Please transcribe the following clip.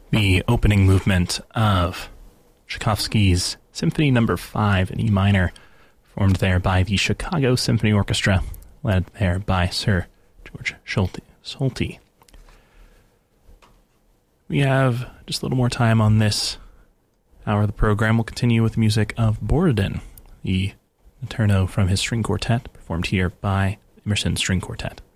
The opening movement of Tchaikovsky's Symphony No. 5 in E minor, formed there by the Chicago Symphony Orchestra, led there by Sir George Solti. We have just a little more time on this hour of the program. We'll continue with the music of Borodin, the Notturno from his string quartet, performed here by Emerson String Quartet.